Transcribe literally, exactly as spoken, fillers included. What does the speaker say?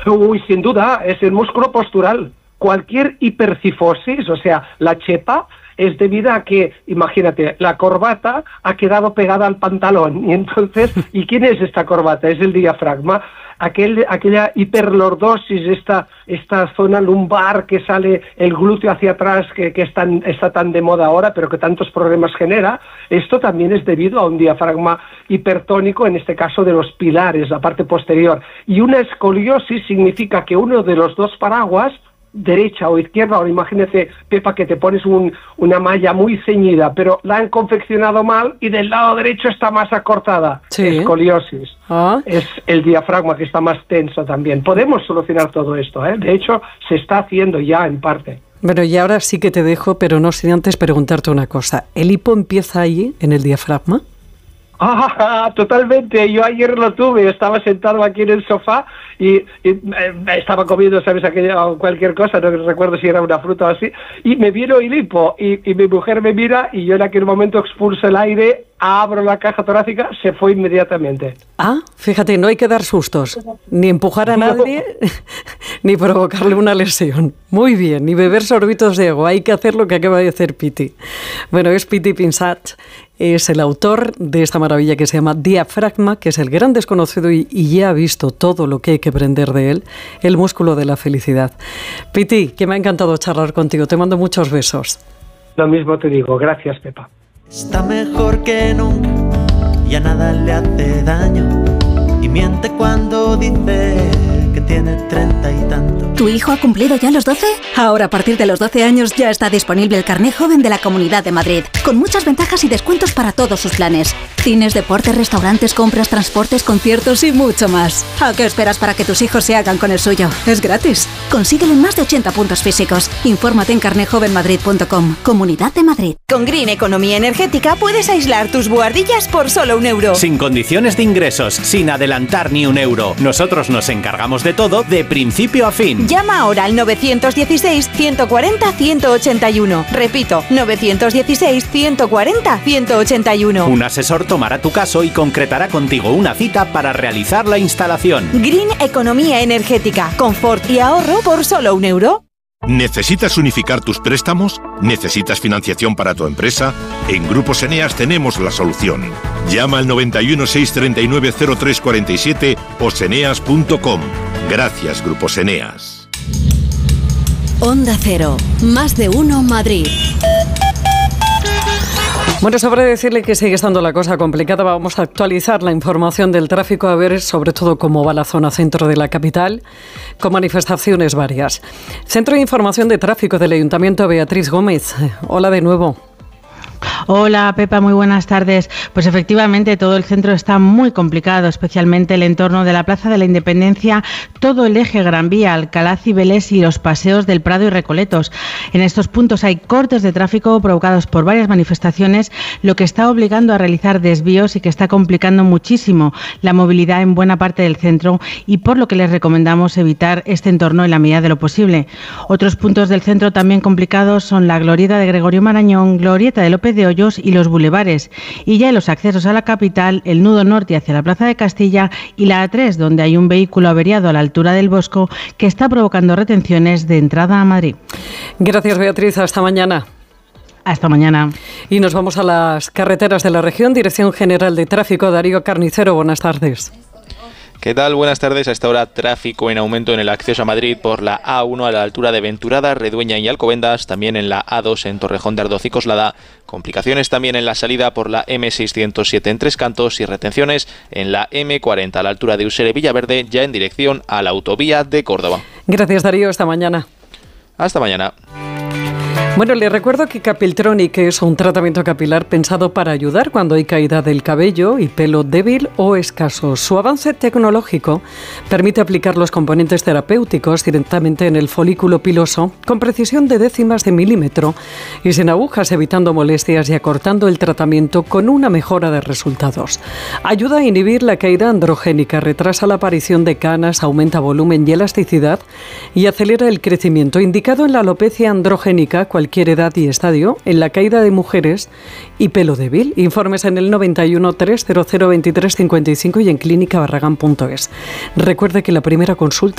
Uy, sin duda, es el músculo postural. Cualquier hipercifosis, o sea, la chepa, es debido a que, imagínate, la corbata ha quedado pegada al pantalón. Y entonces, ¿y quién es esta corbata? Es el diafragma. Aquel, aquella hiperlordosis, esta, esta zona lumbar que sale el glúteo hacia atrás, que, que es tan, está tan de moda ahora, pero que tantos problemas genera, esto también es debido a un diafragma hipertónico, en este caso de los pilares, la parte posterior. Y una escoliosis significa que uno de los dos paraguas, derecha o izquierda, ahora imagínate, Pepa, que te pones un, una malla muy ceñida, pero la han confeccionado mal y del lado derecho está más acortada. Sí. Escoliosis. Ah. Es el diafragma que está más tenso también. Podemos solucionar todo esto, ¿eh? De hecho, se está haciendo ya en parte. Bueno, y ahora sí que te dejo, pero no sin antes preguntarte una cosa. ¿El hipo empieza ahí, en el diafragma? Ah, totalmente. Yo ayer lo tuve, estaba sentado aquí en el sofá y, y eh, estaba comiendo, ¿sabes? Aquella, cualquier cosa, no recuerdo si era una fruta o así, y me vino el hipo y, y mi mujer me mira y yo en aquel momento expulso el aire, abro la caja torácica, se fue inmediatamente. Ah, fíjate, no hay que dar sustos, ni empujar a nadie, no. Ni provocarle una lesión. Muy bien, ni beber sorbitos de agua, hay que hacer lo que acaba de hacer Piti. Bueno, es Piti Pinsat, es el autor de esta maravilla que se llama Diafragma, que es el gran desconocido y, y ya ha visto todo lo que hay que aprender de él, el músculo de la felicidad. Piti, que me ha encantado charlar contigo, te mando muchos besos. Lo mismo te digo, gracias, Pepa. Está mejor que nunca, ya nada le hace daño y miente cuando dice que tiene treinta y tantos. ¿Tu hijo ha cumplido ya los doce? Ahora, a partir de los doce años, ya está disponible el carné joven de la Comunidad de Madrid, con muchas ventajas y descuentos para todos sus planes. Cines, deportes, restaurantes, compras, transportes, conciertos y mucho más. ¿A qué esperas para que tus hijos se hagan con el suyo? Es gratis. Consíguelo en más de ochenta puntos físicos. Infórmate en carné joven madrid punto com. Comunidad de Madrid. Con Green Economía Energética puedes aislar tus buhardillas por solo un euro. Sin condiciones de ingresos, sin adelantar ni un euro. Nosotros nos encargamos de todo, de principio a fin. Llama ahora al nueve uno seis, uno cuatro cero, uno ocho uno. Repito, nueve uno seis, uno cuatro cero, uno ocho uno. Un asesor tomará tu caso y concretará contigo una cita para realizar la instalación. Green Economía Energética. Confort y ahorro por solo un euro. ¿Necesitas unificar tus préstamos? ¿Necesitas financiación para tu empresa? En Grupos Eneas tenemos la solución. Llama al noventa y uno, seiscientos treinta y nueve, cero tres cuarenta y siete o seneas punto com. Gracias, Grupos Eneas. Onda Cero, más de uno Madrid. Bueno, sobre decirle que sigue estando la cosa complicada, vamos a actualizar la información del tráfico, a ver sobre todo cómo va la zona centro de la capital, con manifestaciones varias. Centro de Información de Tráfico del Ayuntamiento, Beatriz Gómez. Hola de nuevo. Hola Pepa, muy buenas tardes. Pues efectivamente todo el centro está muy complicado, especialmente el entorno de la Plaza de la Independencia, todo el eje Gran Vía, Alcalá, Cibeles y los paseos del Prado y Recoletos. En estos puntos hay cortes de tráfico provocados por varias manifestaciones, lo que está obligando a realizar desvíos y que está complicando muchísimo la movilidad en buena parte del centro y por lo que les recomendamos evitar este entorno en la medida de lo posible. Otros puntos del centro también complicados son la Glorieta de Gregorio Marañón, Glorieta de López de Hoyos y los bulevares. Y ya en los accesos a la capital, el nudo norte hacia la Plaza de Castilla y la A tres, donde hay un vehículo averiado a la altura del Bosco que está provocando retenciones de entrada a Madrid. Gracias, Beatriz. Hasta mañana. Hasta mañana. Y nos vamos a las carreteras de la región. Dirección General de Tráfico, Darío Carnicero. Buenas tardes. ¿Qué tal? Buenas tardes. A esta hora tráfico en aumento en el acceso a Madrid por la A uno a la altura de Venturada, Redueña y Alcobendas, también en la A dos en Torrejón de Ardoz y Coslada, complicaciones también en la salida por la eme seiscientos siete en Tres Cantos y retenciones en la eme cuarenta a la altura de Usera y Villaverde, ya en dirección a la autovía de Córdoba. Gracias, Darío. Hasta mañana. Hasta mañana. Bueno, les recuerdo que Capiltronic es un tratamiento capilar pensado para ayudar cuando hay caída del cabello y pelo débil o escaso. Su avance tecnológico permite aplicar los componentes terapéuticos directamente en el folículo piloso con precisión de décimas de milímetro y sin agujas, evitando molestias y acortando el tratamiento con una mejora de resultados. Ayuda a inhibir la caída androgénica, retrasa la aparición de canas, aumenta volumen y elasticidad y acelera el crecimiento. Indicado en la alopecia androgénica, cualquier edad y estadio, en la caída de mujeres y pelo débil. Informes en el noventa y uno, trescientos veintitrés cincuenta y cinco y en clínica barragán punto es. Recuerde que la primera consulta